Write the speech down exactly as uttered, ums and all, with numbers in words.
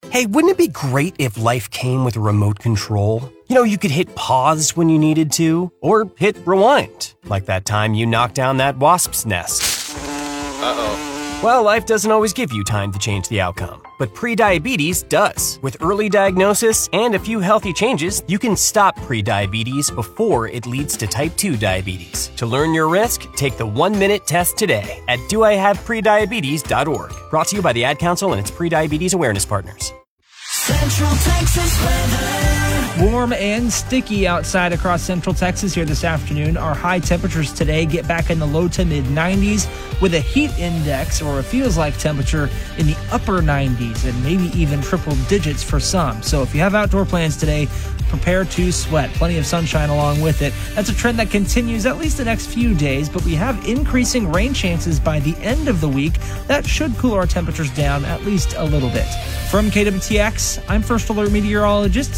Hey, wouldn't it be great if life came with a remote control? You know, you could hit pause when you needed to, or hit rewind, like that time you knocked down that wasp's nest. Uh-oh. Well, life doesn't always give you time to change the outcome, but prediabetes does. With early diagnosis and a few healthy changes, you can stop prediabetes before it leads to type two diabetes. To learn your risk, take the one-minute test today at do I have prediabetes dot org. Brought to you by the Ad Council and its prediabetes awareness partners. Central Texas weather. Warm and sticky outside across Central Texas here this afternoon. Our high temperatures today get back in the low to mid nineties with a heat index or a feels like temperature in the upper nineties and maybe even triple digits for some. So if you have outdoor plans today, prepare to sweat. Plenty of sunshine along with it. That's a trend that continues at least the next few days, but we have increasing rain chances by the end of the week. That should cool our temperatures down at least a little bit. From K W T X, I'm First Alert Meteorologist